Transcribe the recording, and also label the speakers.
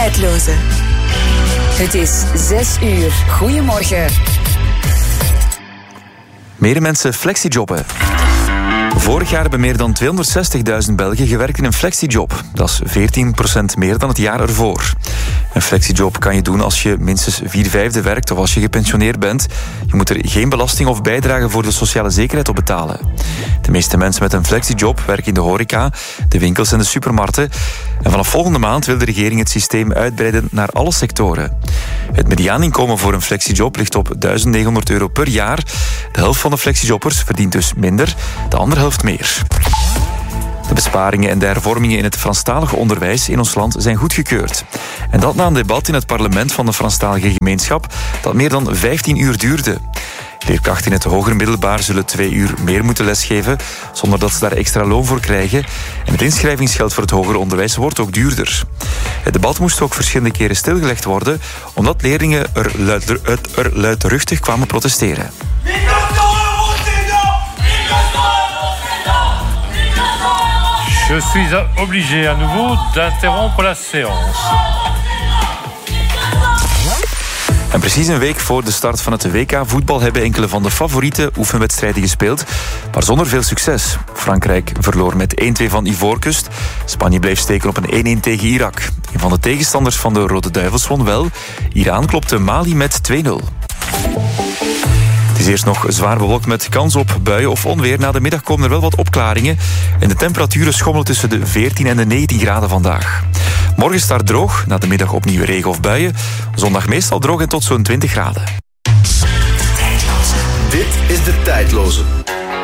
Speaker 1: Tijdloze. Het is 6 uur. Goedemorgen.
Speaker 2: Meer mensen flexijobben. Vorig jaar hebben meer dan 260.000 Belgen gewerkt in een flexijob. Dat is 14% meer dan het jaar ervoor. Een flexijob kan je doen als je minstens 4/5 werkt of als je gepensioneerd bent. Je moet er geen belasting of bijdrage voor de sociale zekerheid op betalen. De meeste mensen met een flexijob werken in de horeca, de winkels en de supermarkten. En vanaf volgende maand wil de regering het systeem uitbreiden naar alle sectoren. Het mediaaninkomen voor een flexijob ligt op €1.900 per jaar. De helft van de flexijobbers verdient dus minder, de andere helft meer. De besparingen en de hervormingen in het Franstalige onderwijs in ons land zijn goedgekeurd. En dat na een debat in het parlement van de Franstalige gemeenschap dat meer dan 15 uur duurde. Leerkrachten in het hoger middelbaar zullen 2 uur meer moeten lesgeven, zonder dat ze daar extra loon voor krijgen. En het inschrijvingsgeld voor het hoger onderwijs wordt ook duurder. Het debat moest ook verschillende keren stilgelegd worden, omdat leerlingen er luidruchtig kwamen protesteren.
Speaker 3: Je suis obligé à nouveau d'interrompre la séance.
Speaker 2: En precies een week voor de start van het WK-voetbal hebben enkele van de favoriete oefenwedstrijden gespeeld, maar zonder veel succes. Frankrijk verloor met 1-2 van Ivoorkust. Spanje bleef steken op een 1-1 tegen Irak. Een van de tegenstanders van de Rode Duivels won wel. Iran klopte Mali met 2-0. Het is eerst nog zwaar bewolkt met kans op buien of onweer. Na de middag komen er wel wat opklaringen. En de temperaturen schommelen tussen de 14 en de 19 graden vandaag. Morgen start droog, na de middag opnieuw regen of buien. Zondag meestal droog en tot zo'n 20 graden.
Speaker 4: Dit is de Tijdloze.